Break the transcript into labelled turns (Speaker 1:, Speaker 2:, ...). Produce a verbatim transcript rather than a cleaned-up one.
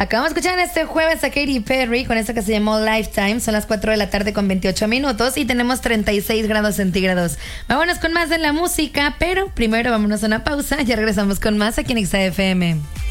Speaker 1: Acabamos de escuchar este jueves a Katy Perry con esto que se llamó Lifetime. Son las cuatro de la tarde con veintiocho minutos y tenemos treinta y seis grados centígrados. Vámonos con más de la música, pero primero vámonos a una pausa. Ya regresamos con más aquí en X A F M.